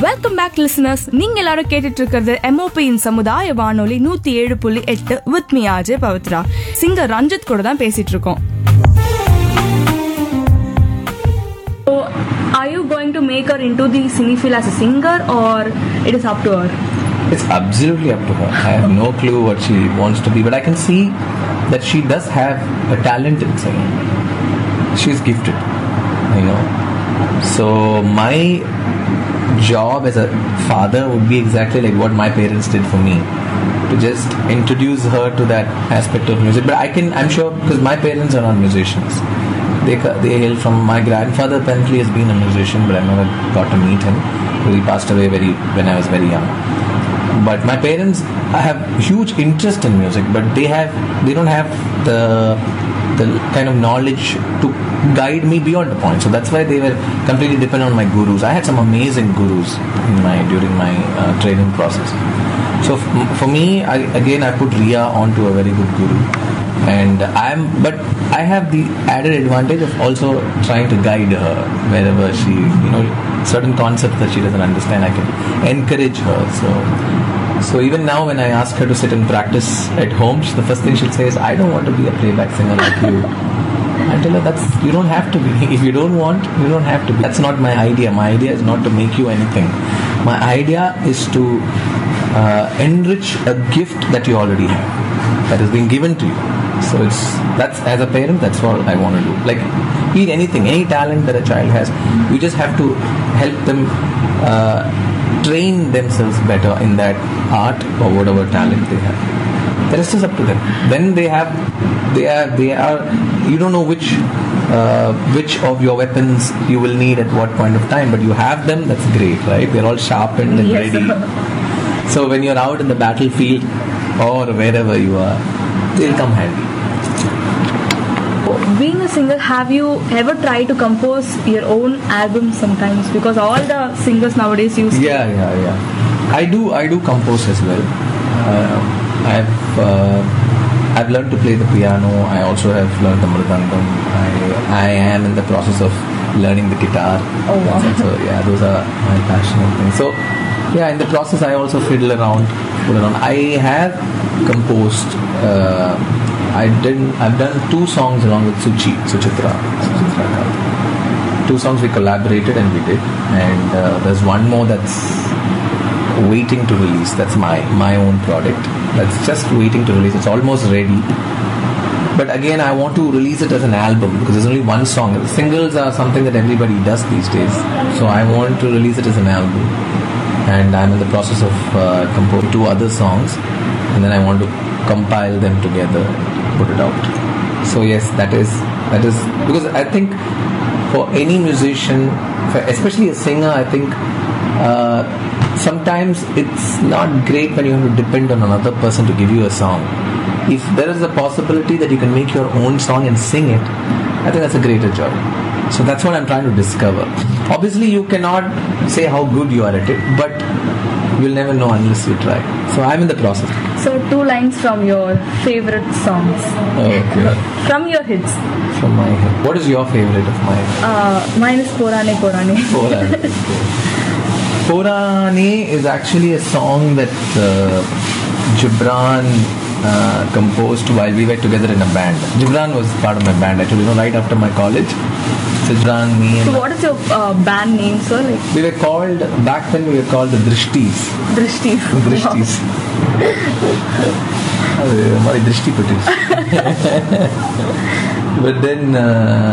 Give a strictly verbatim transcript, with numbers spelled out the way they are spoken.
Welcome back listeners. நீங்க எல்லாரும் கேட்டுட்டு இருக்கிறது எம்ஓபியின் சமுதாய வானொலி நூத்தி ஏழு புள்ளி எட்டு with me RJ Pavithra. Singer Ranjith கூட தான் பேசிட்டு இருக்கோம். So, are you going to make her into the singing field as a singer, or it is up to her? It's absolutely up to her. I have no clue what she wants to be, but I can see that she does have a talent in singing. She's gifted, you know. So my job as a father would be exactly like what my parents did for me, to just introduce her to that aspect of music. But I can, I'm sure, because my parents are not musicians. They they hail from, my grandfather apparently has been a musician, but I never got to meet him. He passed away very when I was very young. But my parents, I have huge interest in music, but they have they don't have the the kind of knowledge to guide me beyond the point. So that's why they were completely dependent on my gurus. I had some amazing gurus in my during my uh, training process. So f- for me, I, again, I put Riya onto a very good guru, and I'm. But I have the added advantage of also trying to guide her wherever she, you know, certain concepts that she doesn't understand. I can encourage her. So. So even now when I ask her to sit and practice at home, the first thing she'll say is, I don't want to be a playback singer like you. I tell her, that's, you don't have to be. If you don't want, you don't have to be. That's not my idea. My idea is not to make you anything. My idea is to uh, enrich a gift that you already have, that has been given to you. So it's, that's, as a parent, that's all I want to do. Like, be it anything, any talent that a child has, you just have to help them uh, train themselves better in that art or whatever talent they have. The rest is up to them. Then they have, they are, they are. You don't know which, uh, which of your weapons you will need at what point of time, but you have them. That's great, right? They're all sharpened and Yes. ready. So when you're out in the battlefield or wherever you are, they'll come handy. Being a singer, have you ever tried to compose your own album sometimes? Because all the singers nowadays use. Yeah, yeah, yeah. I do, I do compose as well. Uh, I've, uh, I've learned to play the piano. I also have learned the mridangam. I, I am in the process of learning the guitar. Oh wow! So yeah, those are my passionate things. So yeah, in the process, I also fiddle around, fiddle around. I have composed. Uh, I didn't. I've done two songs along with Suchi, Suchitra, Suchitra. Two songs we collaborated and we did, and uh, there's one more that's waiting to release. That's my my own product. That's just waiting to release. It's almost ready. But again, I want to release it as an album because there's only one song. Singles are something that everybody does these days. So I want to release it as an album, and I'm in the process of uh, composing two other songs, and then I want to compile them together, put it out. So yes, that is that is because I think for any musician, for especially a singer, I think uh, sometimes it's not great when you have to depend on another person to give you a song. If there is a possibility that you can make your own song and sing it, I think that's a greater joy. So that's what I'm trying to discover. Obviously, you cannot say how good you are at it, but you'll never know unless you try. So I'm in the process. So two lines from your favorite songs. Okay. From your hits. From my head. What is your favorite of mine? Uh, mine is Porane Porane. Porane. Porane is actually a song that uh, Gibran uh, composed while we were together in a band. Gibran was part of my band actually, you know, right after my college. So Gibran, me and... So what is your uh, band name, sir? Like We were called, back then we were called the Drishtis. Drishti. Drishtis. हमारी दृष्टि पटी. But then uh,